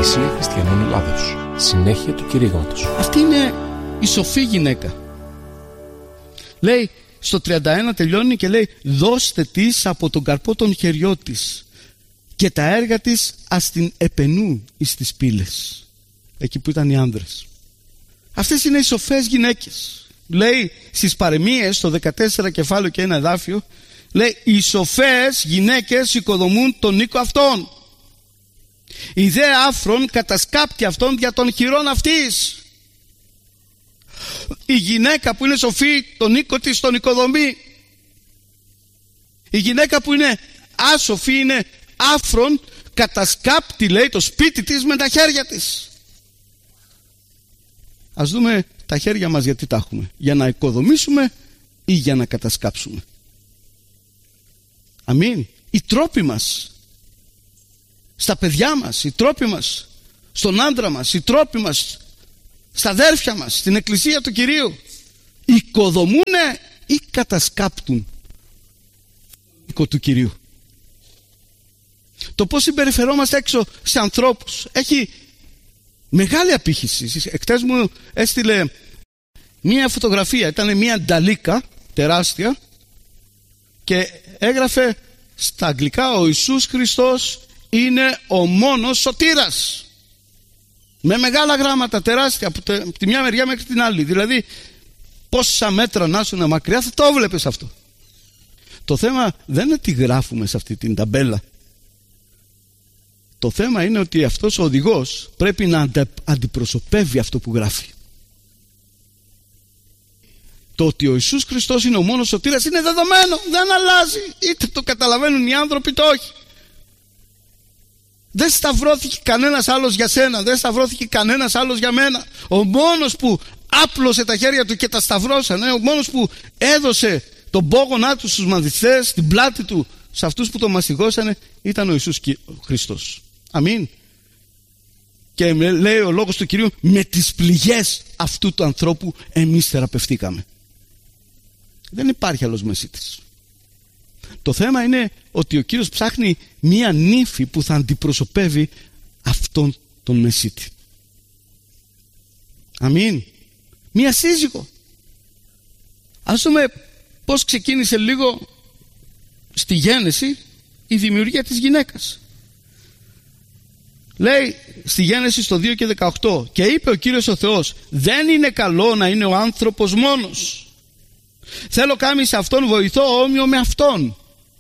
Εκκλησία Χριστιανών Ελλάδος. Συνέχεια του κηρύγματος. Αυτή είναι η σοφή γυναίκα. Λέει στο 31 τελειώνει και λέει: δώστε της από τον καρπό των χεριών της και τα έργα της ας την επενούν εις τις πύλες. Εκεί που ήταν οι άνδρες. Αυτές είναι οι σοφές γυναίκες. Λέει στις παροιμίες στο 14 κεφάλαιο και ένα εδάφιο, λέει: οι σοφές γυναίκες οικοδομούν τον οίκο αυτών. Η δε άφρον κατασκάπτει αυτόν δια των χειρών αυτής. Η γυναίκα που είναι σοφή τον οίκο της τον οικοδομεί. Η γυναίκα που είναι άσοφη, είναι άφρον, κατασκάπτει, λέει, το σπίτι της με τα χέρια της. Ας δούμε τα χέρια μας γιατί τα έχουμε. Για να οικοδομήσουμε ή για να κατασκάψουμε? Αμήν. Οι τρόποι μας στα παιδιά μας, οι τρόποι μας στον άντρα μας, οι τρόποι μας στα αδέρφια μας, στην εκκλησία του Κυρίου, οικοδομούνε ή κατασκάπτουν οίκο του Κυρίου? Το πώς συμπεριφερόμαστε έξω σε ανθρώπους έχει μεγάλη απήχηση. Εχθές μου έστειλε μία φωτογραφία, ήταν μία νταλίκα τεράστια και έγραφε στα αγγλικά: ο Ιησούς Χριστός είναι ο μόνος σωτήρας. Με μεγάλα γράμματα τεράστια από τη μια μεριά μέχρι την άλλη. Δηλαδή πόσα μέτρα να ήσουν μακριά θα το βλέπεις αυτό. Το θέμα δεν είναι τι γράφουμε σε αυτή την ταμπέλα. Το θέμα είναι ότι αυτός ο οδηγός πρέπει να αντιπροσωπεύει αυτό που γράφει. Το ότι ο Ιησούς Χριστός είναι ο μόνος σωτήρας είναι δεδομένο, δεν αλλάζει, είτε το καταλαβαίνουν οι άνθρωποι είτε όχι. Δεν σταυρώθηκε κανένας άλλος για σένα, δεν σταυρώθηκε κανένας άλλος για μένα. Ο μόνος που άπλωσε τα χέρια του και τα σταυρώσανε, ο μόνος που έδωσε τον πόγονά του στους μανδυτές, την πλάτη του σε αυτούς που τον μαστιγώσανε, ήταν ο Ιησούς Χριστός. Αμήν. Και λέει ο λόγος του Κυρίου: με τις πληγές αυτού του ανθρώπου εμείς θεραπευτήκαμε. Δεν υπάρχει άλλος μεσίτης. Το θέμα είναι ότι ο Κύριος ψάχνει μία νύφη που θα αντιπροσωπεύει αυτόν τον μεσίτη. Αμήν. Μία σύζυγο. Ας δούμε πώς ξεκίνησε λίγο στη Γένεση η δημιουργία της γυναίκας. Λέει στη Γένεση στο 2 και 18: και είπε ο Κύριος ο Θεός, δεν είναι καλό να είναι ο άνθρωπος μόνος. Θέλω κάμει σε αυτόν βοηθό όμοιο με αυτόν.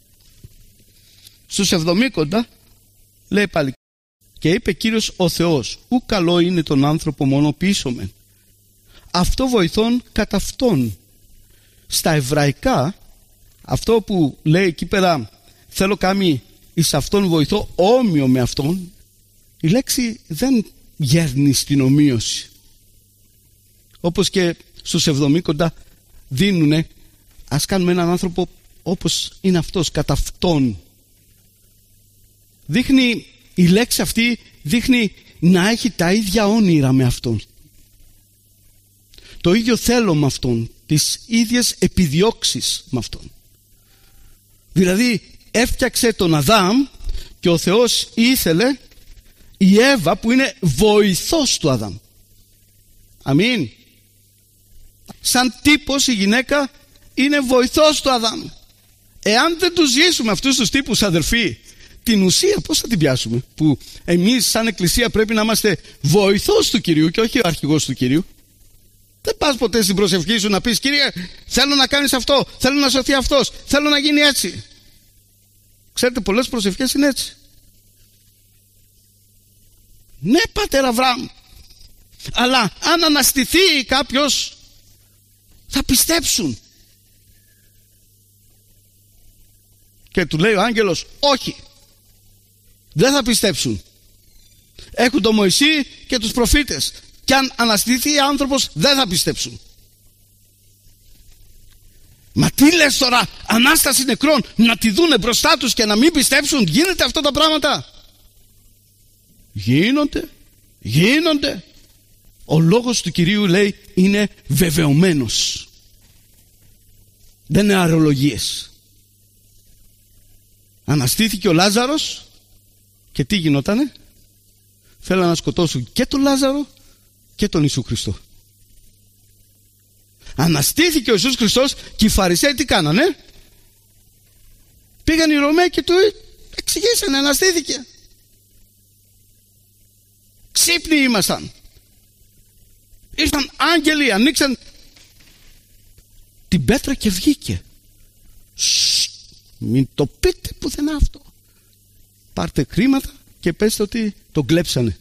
Στους 70 λέει πάλι: και είπε Κύριος ο Θεός, ου καλό είναι τον άνθρωπο μόνο πείσομεν, αυτό βοηθών κατά αυτόν. Στα εβραϊκά αυτό που λέει εκεί πέρα, θέλω κάμει εις αυτόν βοηθό όμοιο με αυτόν, η λέξη δεν γέρνει στην ομοίωση. Όπως και στους 70 δίνουνε, ας κάνουμε έναν άνθρωπο όπως είναι αυτός, κατά αυτόν. Δείχνει, η λέξη αυτή δείχνει να έχει τα ίδια όνειρα με αυτόν, το ίδιο θέλω με αυτόν, τις ίδιες επιδιώξεις με αυτόν. Δηλαδή έφτιαξε τον Αδάμ και ο Θεός ήθελε η Εύα που είναι βοηθός του Αδάμ. Αμήν. Σαν τύπος η γυναίκα είναι βοηθός του Αδάμ. Εάν δεν τους ζήσουμε αυτούς τους τύπους, αδερφοί, την ουσία πώς θα την πιάσουμε? Που εμείς σαν εκκλησία πρέπει να είμαστε βοηθός του Κυρίου και όχι ο αρχηγός του Κυρίου. Δεν πας ποτέ στην προσευχή σου να πεις: Κύριε, θέλω να κάνεις αυτό, θέλω να σωθεί αυτός, θέλω να γίνει έτσι. Ξέρετε, πολλές προσευχές είναι έτσι. Ναι, Πατέρα Αβραάμ, αλλά αν αναστηθεί κάποιος θα πιστέψουν. Και του λέει ο άγγελος: όχι, δεν θα πιστέψουν. Έχουν τον Μωυσή και τους προφήτες, και αν αναστηθεί άνθρωπος δεν θα πιστέψουν. Μα τι λες τώρα, Ανάσταση νεκρών, να τη δούνε μπροστά τους και να μην πιστέψουν? Γίνεται αυτά τα πράγματα? Γίνονται. Ο λόγος του Κυρίου, λέει, είναι βεβαιωμένος. Δεν είναι αερολογίες. Αναστήθηκε ο Λάζαρος και τι γινότανε? θέλαν να σκοτώσουν και τον Λάζαρο και τον Ιησού Χριστό. Αναστήθηκε ο Ιησούς Χριστός και οι Φαρισαίοι τι κάνανε? Πήγαν οι Ρωμαίοι και του εξηγήσανε, αναστήθηκε. Ξύπνοι ήμασταν. Ήρθαν άγγελοι, ανοίξαν την πέτρα και βγήκε. Μην το πείτε πουθενά αυτό. Πάρτε χρήματα και πέστε ότι τον κλέψανε.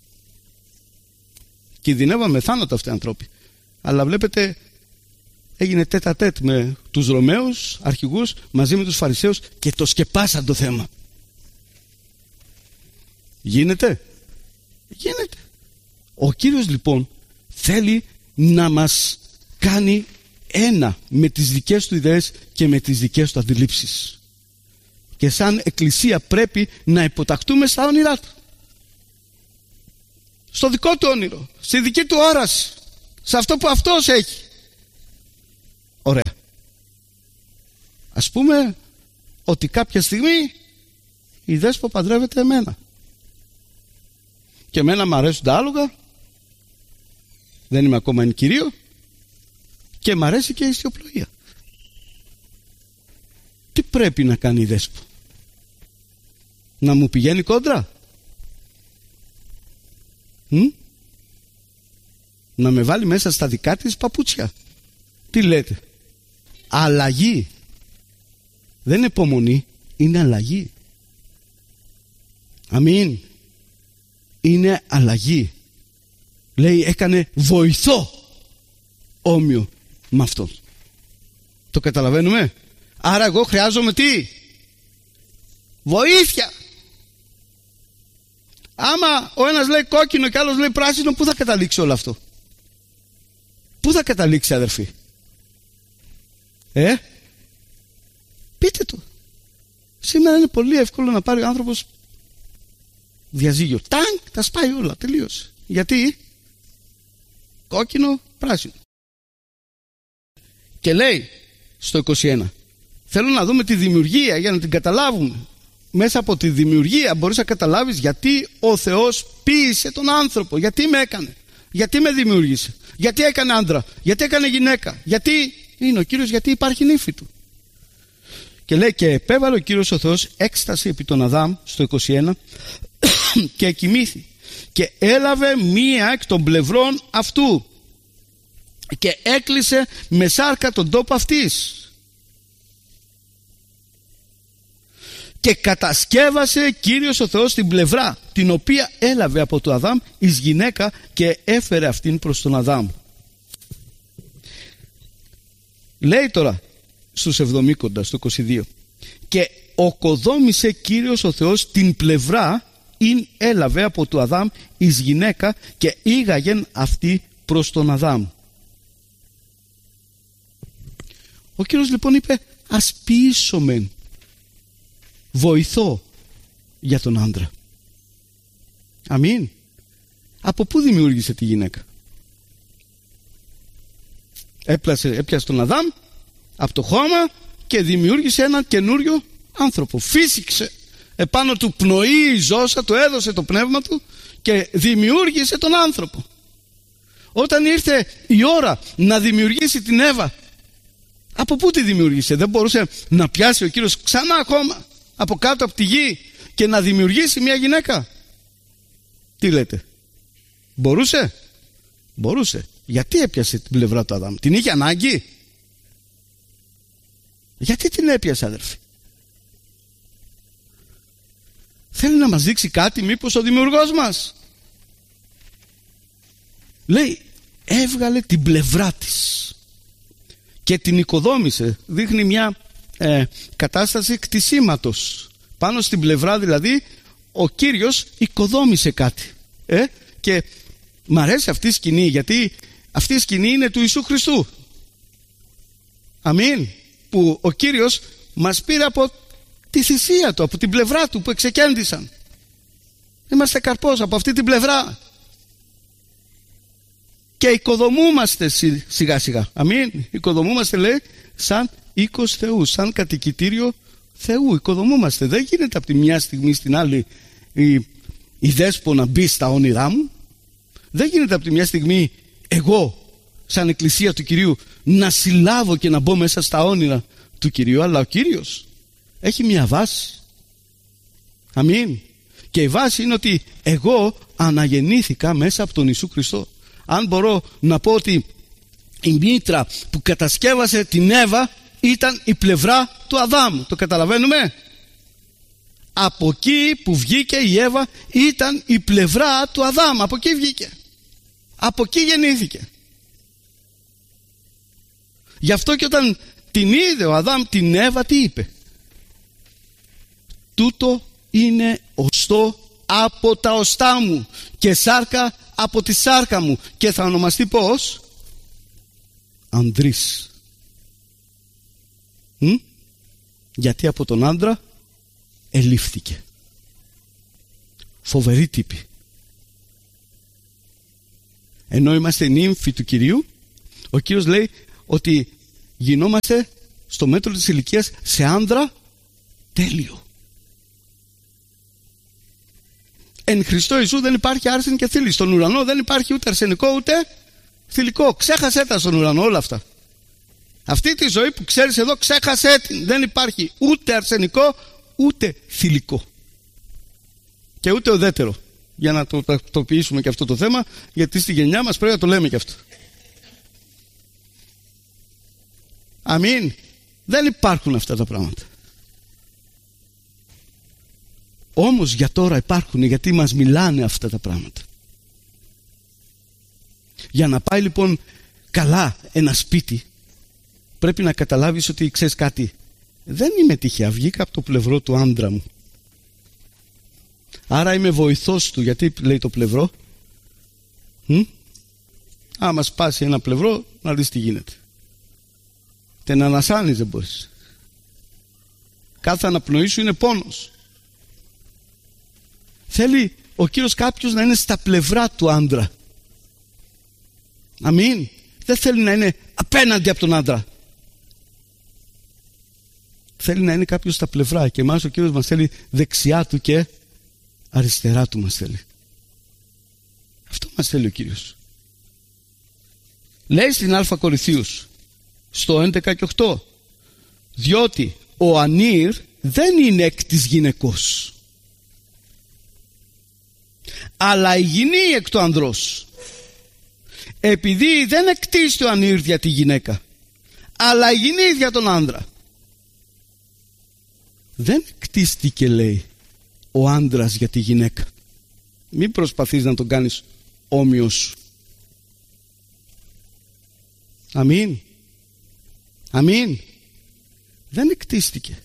Κινδυνεύαμε θάνατο αυτοί οι άνθρωποι. Αλλά βλέπετε, έγινε τέτα-τέτ με τους Ρωμαίους αρχηγούς μαζί με τους Φαρισαίους και το σκεπάσαν το θέμα. Γίνεται? Γίνεται. Ο Κύριος λοιπόν θέλει να μας κάνει ένα με τις δικές του ιδέες και με τις δικές του αντιλήψεις. Και σαν εκκλησία πρέπει να υποταχτούμε στα όνειρά του. Στο δικό του όνειρο, στη δική του όραση, σε αυτό που αυτός έχει. Ωραία. Ας πούμε ότι κάποια στιγμή η Δέσπο παντρεύεται εμένα. Και εμένα μου αρέσουν τα άλογα, δεν είμαι ακόμα ενοικηρίο, και μ' αρέσει και η ιστιοπλοεία. Τι πρέπει να κάνει η Δέσπο? Να μου πηγαίνει κόντρα? Να με βάλει μέσα στα δικά της παπούτσια? Τι λέτε? Αλλαγή. Δεν είναι υπομονή, είναι αλλαγή. Αμήν. Είναι αλλαγή. Λέει, έκανε βοηθό όμοιο με αυτόν. Το καταλαβαίνουμε? Άρα εγώ χρειάζομαι τι? Βοήθεια. Άμα ο ένας λέει κόκκινο και άλλος λέει πράσινο, πού θα καταλήξει όλο αυτό? Πού θα καταλήξει, αδερφοί? Πείτε το. Σήμερα είναι πολύ εύκολο να πάρει ο άνθρωπος διαζύγιο. Τάγκ, τα σπάει όλα, τελείωσε. Γιατί? Κόκκινο, πράσινο. Και λέει στο 21, θέλω να δούμε τη δημιουργία για να την καταλάβουμε. Μέσα από τη δημιουργία μπορείς να καταλάβεις γιατί ο Θεός ποίησε τον άνθρωπο. Γιατί με έκανε? Γιατί με δημιούργησε? Γιατί έκανε άντρα? Γιατί έκανε γυναίκα? Γιατί είναι ο Κύριος? Γιατί υπάρχει νύφη του. Και λέει, και επέβαλε ο Κύριος ο Θεός έκσταση επί τον Αδάμ στο 21 και εκοιμήθη και έλαβε μία εκ των πλευρών αυτού και έκλεισε με σάρκα τον τόπο αυτής και κατασκεύασε Κύριος ο Θεός την πλευρά την οποία έλαβε από τον Αδάμ εις γυναίκα και έφερε αυτήν προς τον Αδάμ. Λέει τώρα στους Εβδομήκοντα στο 22, και οκοδόμησε Κύριος ο Θεός την πλευρά ειν έλαβε από του Αδάμ εις γυναίκα και ήγαγεν αυτή προς τον Αδάμ. Ο Κύριος λοιπόν είπε, ας ποιήσομεν βοηθό για τον άντρα. Αμήν. Από πού δημιούργησε τη γυναίκα? Έπιασε τον Αδάμ από το χώμα και δημιούργησε έναν καινούριο άνθρωπο. Φύσηξε επάνω του πνοή η ζώσα, του έδωσε το πνεύμα του και δημιούργησε τον άνθρωπο. Όταν ήρθε η ώρα να δημιουργήσει την Εύα, από πού τη δημιούργησε? Δεν μπορούσε να πιάσει ο Κύριος ξανά ακόμα από κάτω από τη γη και να δημιουργήσει μια γυναίκα? Τι λέτε? Μπορούσε? Μπορούσε. Γιατί έπιασε την πλευρά του Αδάμ? Την είχε ανάγκη? Γιατί την έπιασε, αδερφοί? Θέλει να μας δείξει κάτι μήπως ο δημιουργός μας? Λέει, έβγαλε την πλευρά της και την οικοδόμησε. Δείχνει μια κατάσταση κτισίματος. Πάνω στην πλευρά δηλαδή ο Κύριος οικοδόμησε κάτι. Και μ' αρέσει αυτή η σκηνή, γιατί αυτή η σκηνή είναι του Ιησού Χριστού. Αμήν. Που ο Κύριος μας πήρε από τη θυσία του, από την πλευρά του που εξεκέντησαν. Είμαστε καρπός από αυτή την πλευρά και οικοδομούμαστε σιγά σιγά. Αμήν. Οικοδομούμαστε, λέει, σαν οίκος Θεού, σαν κατοικητήριο Θεού. Οικοδομούμαστε. Δεν γίνεται από τη μια στιγμή στην άλλη η δέσποινα μπει στα όνειρά μου. Δεν γίνεται από τη μια στιγμή εγώ σαν εκκλησία του Κυρίου να συλλάβω και να μπω μέσα στα όνειρα του Κυρίου, αλλά ο Κύριος έχει μια βάση. Αμήν. Και η βάση είναι ότι εγώ αναγεννήθηκα μέσα από τον Ιησού Χριστό. Αν μπορώ να πω ότι η μήτρα που κατασκεύασε την Εύα ήταν η πλευρά του Αδάμ. Το καταλαβαίνουμε? Από εκεί που βγήκε η Εύα ήταν η πλευρά του Αδάμ. Από εκεί βγήκε. Από εκεί γεννήθηκε. Γι' αυτό και όταν την είδε ο Αδάμ την Εύα, τι είπε? Τούτο είναι οστό από τα οστά μου και σάρκα από τη σάρκα μου, και θα ονομαστεί πώς? Ανδρής. Γιατί από τον άντρα ελήφθηκε. Φοβερή τύπη. Ενώ είμαστε νύμφοι του Κυρίου, ο Κύριος λέει ότι γινόμαστε στο μέτρο της ηλικίας σε άνδρα τέλειο. Εν Χριστώ Ιησού δεν υπάρχει άρσενη και θήλυ. Στον ουρανό δεν υπάρχει ούτε αρσενικό ούτε θηλυκό. Ξέχασέ τα στον ουρανό όλα αυτά. Αυτή τη ζωή που ξέρεις εδώ, ξέχασέ την. Δεν υπάρχει ούτε αρσενικό ούτε θηλυκό. Και ούτε ουδέτερο. Για να το τακτοποιήσουμε και αυτό το θέμα, γιατί στη γενιά μας πρέπει να το λέμε και αυτό. Αμήν. Δεν υπάρχουν αυτά τα πράγματα. Όμως για τώρα υπάρχουν, γιατί μας μιλάνε αυτά τα πράγματα. Για να πάει λοιπόν καλά ένα σπίτι, πρέπει να καταλάβεις ότι ξέρεις κάτι. Δεν είμαι τυχαία, βγήκα από το πλευρό του άντρα μου. Άρα είμαι βοηθός του. Γιατί λέει το πλευρό? Άμα σπάσει ένα πλευρό, να δεις τι γίνεται. Τε να ανασάνεις δεν μπορείς. Κάθε αναπνοή σου είναι πόνος. Θέλει ο Κύριος κάποιος να είναι στα πλευρά του άντρα. Αμήν. Δεν θέλει να είναι απέναντι από τον άντρα. Θέλει να είναι κάποιος στα πλευρά. Και εμάς ο Κύριος μας θέλει δεξιά του και αριστερά του μας θέλει. Αυτό μας θέλει ο Κύριος. Λέει στην Α Κορινθίους στο 11 και 8, διότι ο ανήρ δεν είναι εκ της γυναικός, αλλά η γυνή εκ του ανδρός. Επειδή δεν εκτίστη ο ανήρ για τη γυναίκα, αλλά η γυνή για τον άνδρα. Δεν εκτίστηκε, λέει, ο άντρας για τη γυναίκα. Μην προσπαθείς να τον κάνεις όμοιος σου. Αμήν. Αμήν. Δεν εκτίστηκε,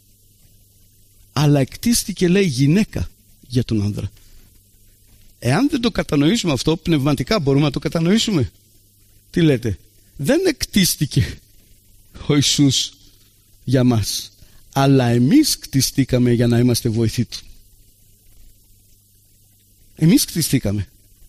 αλλά εκτίστηκε, λέει, γυναίκα για τον άνδρα. Εάν δεν το κατανοήσουμε αυτό πνευματικά, μπορούμε να το κατανοήσουμε? Τι λέτε? Δεν εκτίστηκε ο Ιησούς για μας, αλλά εμείς κτιστήκαμε για να είμαστε βοηθοί του. Εμείς κτιστήκαμε.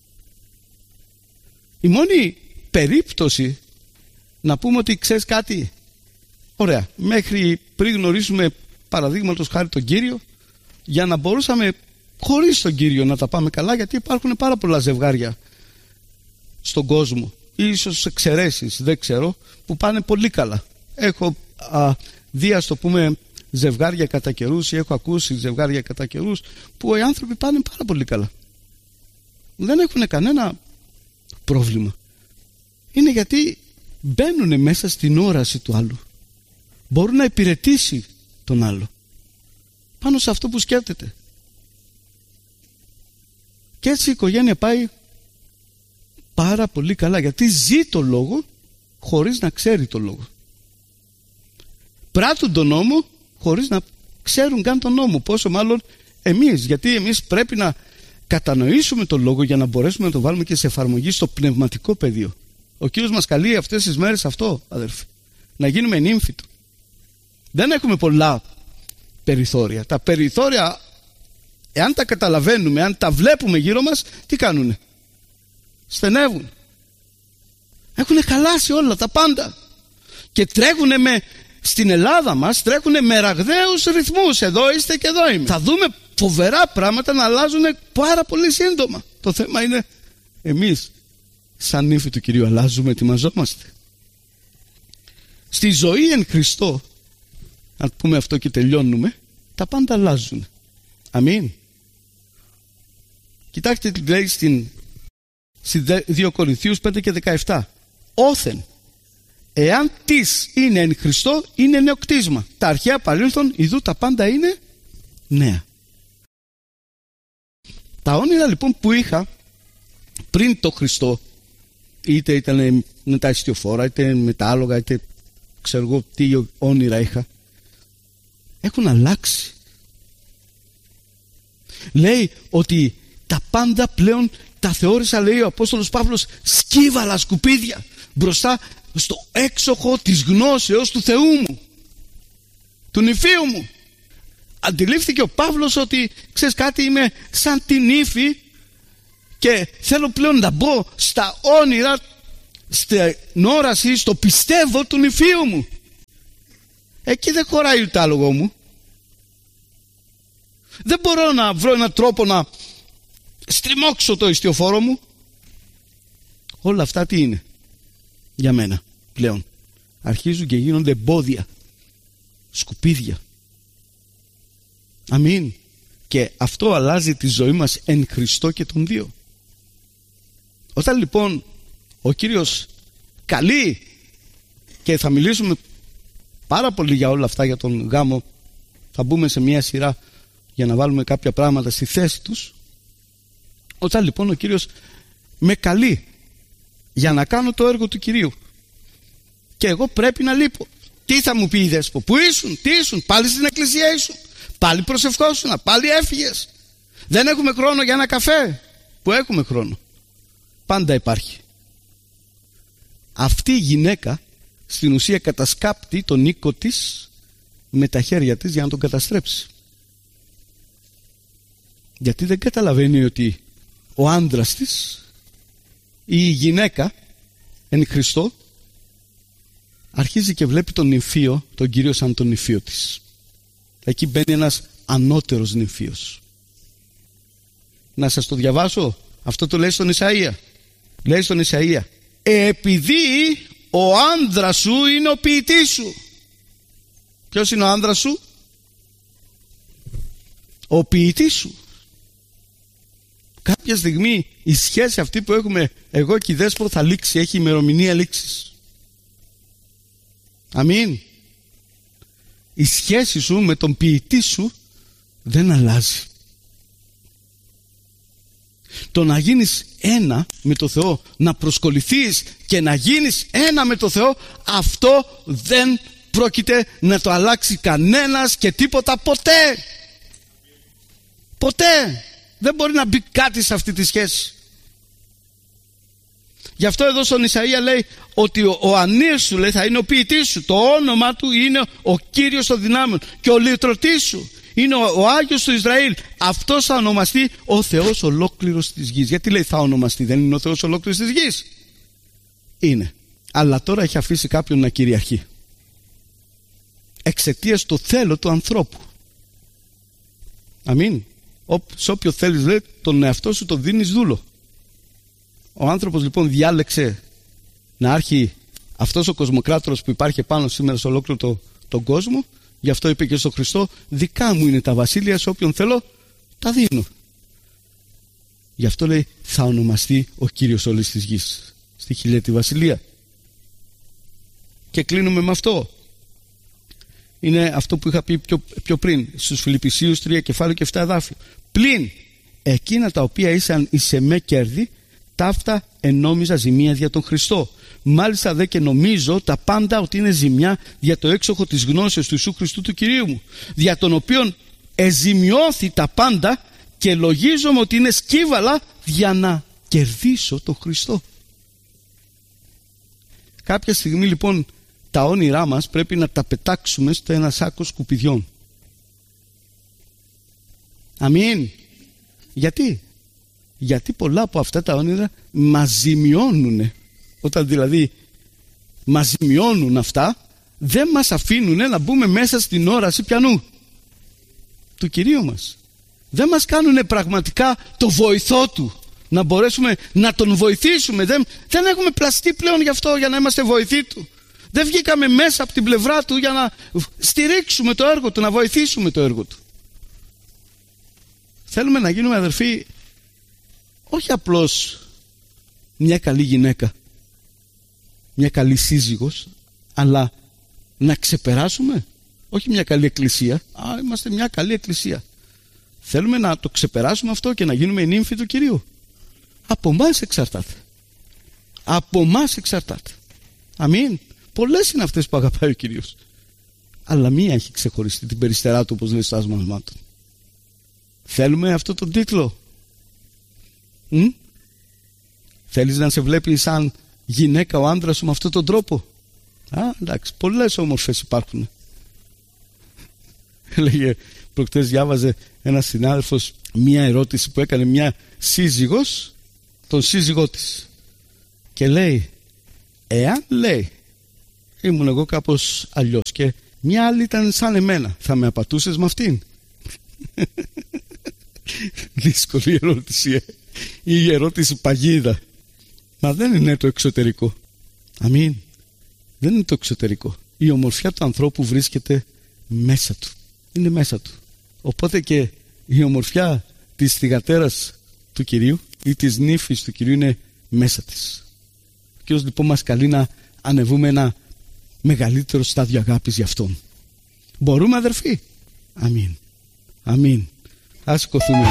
Η μόνη περίπτωση να πούμε ότι ξέρεις κάτι, ωραία, μέχρι πριν γνωρίσουμε παραδείγματος χάρη τον Κύριο, για να μπορούσαμε χωρίς τον Κύριο να τα πάμε καλά, γιατί υπάρχουν πάρα πολλά ζευγάρια στον κόσμο, ίσως εξαιρέσεις, δεν ξέρω, που πάνε πολύ καλά. Έχω δει, ας το πούμε, ζευγάρια κατά καιρούς, ή έχω ακούσει ζευγάρια κατά καιρούς που οι άνθρωποι πάνε πάρα πολύ καλά. Δεν έχουν κανένα πρόβλημα. Είναι γιατί μπαίνουν μέσα στην όραση του άλλου. Μπορούν να υπηρετήσει τον άλλο πάνω σε αυτό που σκέφτεται. Και έτσι η οικογένεια πάει πάρα πολύ καλά, γιατί ζει το λόγο χωρίς να ξέρει το λόγο. Πράττουν τον νόμο χωρίς να ξέρουν καν τον νόμο. Πόσο μάλλον εμείς, γιατί εμείς πρέπει να κατανοήσουμε τον λόγο για να μπορέσουμε να το βάλουμε και σε εφαρμογή στο πνευματικό πεδίο. Ο Κύριος μας καλεί αυτές τις μέρες αυτό, αδερφοί, να γίνουμε νύμφοι του. Δεν έχουμε πολλά περιθώρια. Τα περιθώρια, εάν τα καταλαβαίνουμε, αν τα βλέπουμε γύρω μας, τι κάνουνε? Στενεύουν. Έχουν χαλάσει όλα τα πάντα. Και τρέχουνε στην Ελλάδα μας, τρέχουνε με ραγδαίους ρυθμούς. Εδώ είστε και εδώ είμαι. Θα δούμε φοβερά πράγματα να αλλάζουν πάρα πολύ σύντομα. Το θέμα είναι εμείς σαν νύφη του Κυρίου αλλάζουμε, ετοιμαζόμαστε. Στη ζωή εν Χριστώ, αν πούμε αυτό και τελειώνουμε, τα πάντα αλλάζουν. Αμήν. Κοιτάξτε τι λέει στην 2 Κορινθίους 5 και 17. Όθεν, εάν τις είναι εν Χριστώ, είναι νέο κτίσμα. Τα αρχαία παρήλθον, ιδού τα πάντα είναι νέα. Τα όνειρα λοιπόν που είχα πριν το Χριστό, είτε ήταν με τα ιστιοφόρα, είτε με τα άλογα, είτε ξέρω εγώ τι όνειρα είχα, έχουν αλλάξει. Λέει ότι τα πάντα πλέον τα θεώρησα, λέει ο Απόστολος Παύλος, σκύβαλα σκουπίδια μπροστά στο έξοχο της γνώσεως του Θεού μου, του νηφίου μου. Αντιλήφθηκε ο Παύλος ότι ξέρεις κάτι, είμαι σαν την νύφη και θέλω πλέον να μπω στα όνειρα, στην όραση, στο πιστεύω του νηφίου μου. Εκεί δεν χωράει το άλογο μου. Δεν μπορώ να βρω έναν τρόπο να στριμώξω το ιστιοφόρο μου. Όλα αυτά τι είναι για μένα πλέον? Αρχίζουν και γίνονται εμπόδια, σκουπίδια. Αμήν. Και αυτό αλλάζει τη ζωή μας εν Χριστώ και τον δύο. Όταν λοιπόν ο Κύριος καλεί, και θα μιλήσουμε πάρα πολύ για όλα αυτά, για τον γάμο, θα μπούμε σε μια σειρά για να βάλουμε κάποια πράγματα στη θέση τους. Όταν λοιπόν ο Κύριος με καλεί για να κάνω το έργο του Κυρίου και εγώ πρέπει να λείπω, τι θα μου πει η Δέσπο? Πού ήσουν, τι ήσουν? Πάλι στην εκκλησία ήσουν? Πάλι προσευχόσουνα? Πάλι έφυγες? Δεν έχουμε χρόνο για ένα καφέ? Που έχουμε χρόνο, πάντα υπάρχει. Αυτή η γυναίκα στην ουσία κατασκάπτει τον οίκο της με τα χέρια της για να τον καταστρέψει. Γιατί δεν καταλαβαίνει ότι ο άντρας της ή η γυναίκα εν Χριστώ αρχίζει και βλέπει τον νηφίο, τον Κύριο, σαν τον νηφίο της. Εκεί μπαίνει ένας ανώτερος νηφίος. Να σας το διαβάσω. Αυτό το λέει στον Ισαΐα. Λέει στον Ισαΐα, επειδή ο άνδρας σου είναι ο ποιητής σου. Ποιος είναι ο άνδρας σου? Ο ποιητής σου. Κάποια στιγμή η σχέση αυτή που έχουμε εγώ και η Δέσπο θα λήξει, έχει ημερομηνία λήξης. Αμήν. Η σχέση σου με τον ποιητή σου δεν αλλάζει. Το να γίνεις ένα με το Θεό, να προσκοληθείς και να γίνεις ένα με το Θεό, αυτό δεν πρόκειται να το αλλάξει κανένας και τίποτα ποτέ. Ποτέ. Δεν μπορεί να μπει κάτι σε αυτή τη σχέση. Γι' αυτό εδώ στον Ισαΐα λέει ότι ο ανήρ σου, λέει, θα είναι ο ποιητής σου. Το όνομα του είναι ο Κύριος των δυνάμεων. Και ο λυτρωτής σου είναι ο Άγιος του Ισραήλ. Αυτός θα ονομαστεί ο Θεός ολόκληρος της γης. Γιατί λέει θα ονομαστεί? Δεν είναι ο Θεός ολόκληρος της γης? Είναι. Αλλά τώρα έχει αφήσει κάποιον να κυριαρχεί. Εξαιτίας το θέλω του ανθρώπου. Αμήν. Σε όποιο θέλεις, λέει, τον εαυτό σου τον δίνεις δούλο. Ο άνθρωπος λοιπόν διάλεξε να άρχει αυτός ο κοσμοκράτορας που υπάρχει πάνω σήμερα σε ολόκληρο τον κόσμο. Γι' αυτό είπε και στον Χριστό, δικά μου είναι τα βασίλεια, σε όποιον θέλω τα δίνω. Γι' αυτό λέει θα ονομαστεί ο Κύριος όλης της γης, στη χιλιέτη βασιλεία. Και κλείνουμε με αυτό. Είναι αυτό που είχα πει πιο πριν στους Φιλιππισίους 3 κεφάλαιο και 7 εδάφιο. Πλην εκείνα τα οποία ήσαν εις εμέ κέρδη, ταύτα ενόμιζα ζημία δια τον Χριστό. Μάλιστα δε και νομίζω τα πάντα ότι είναι ζημιά για το έξοχο της γνώσεως του Ιησού Χριστού του Κυρίου μου, δια τον οποίον εζημιώθη τα πάντα και λογίζομαι ότι είναι σκύβαλα για να κερδίσω τον Χριστό. Κάποια στιγμή λοιπόν τα όνειρά μας πρέπει να τα πετάξουμε στο ένα σάκο σκουπιδιών. Αμήν. Γιατί πολλά από αυτά τα όνειρα μας ζημιώνουν. Όταν δηλαδή μας ζημιώνουν αυτά, δεν μας αφήνουν να μπούμε μέσα στην όραση πιανού? Του Κυρίου μας. δεν μας κάνουν πραγματικά το βοηθό του, να μπορέσουμε να τον βοηθήσουμε. Δεν έχουμε πλαστεί πλέον γι' αυτό, για να είμαστε βοηθοί του. Δεν βγήκαμε μέσα από την πλευρά του για να στηρίξουμε το έργο του, να βοηθήσουμε το έργο του. Θέλουμε να γίνουμε, αδερφοί, όχι απλώς μια καλή γυναίκα, μια καλή σύζυγος, αλλά να ξεπεράσουμε, όχι μια καλή εκκλησία, είμαστε μια καλή εκκλησία. Θέλουμε να το ξεπεράσουμε αυτό και να γίνουμε η νύμφη του Κυρίου. Από εμάς εξαρτάται. Από εμάς εξαρτάται. Αμήν. Πολλές είναι αυτές που αγαπάει ο Κύριος, αλλά μία έχει ξεχωριστεί, την περιστερά του, όπως λέει στο άσμα μάτων. Θέλουμε αυτό τον τίτλο? Θέλεις να σε βλέπει σαν γυναίκα ο άντρας σου με αυτόν τον τρόπο? Εντάξει, πολλές όμορφες υπάρχουν. Έλεγε προχτές, διάβαζε ένας συνάδελφος μία ερώτηση που έκανε μια σύζυγος τον σύζυγό της, και λέει, εάν, λέει, ήμουν εγώ κάπως αλλιώς και μια άλλη ήταν σαν εμένα, θα με απατούσες με αυτήν? Δύσκολη ερώτηση, η ερώτηση παγίδα. Μα δεν είναι το εξωτερικό. Αμήν. Δεν είναι το εξωτερικό. Η ομορφιά του ανθρώπου βρίσκεται μέσα του. Είναι μέσα του. Οπότε και η ομορφιά της θυγατέρας του Κυρίου ή της νύφης του Κυρίου είναι μέσα της. Ο Κύριος λοιπόν μας καλεί να ανεβούμε ένα μεγαλύτερο στάδιο αγάπης για Αυτόν. Μπορούμε, αδερφοί? Αμήν. Αμήν. Ας σηκωθούμε.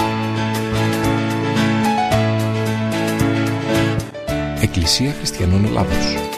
Εκκλησία Χριστιανών Ελλάδος.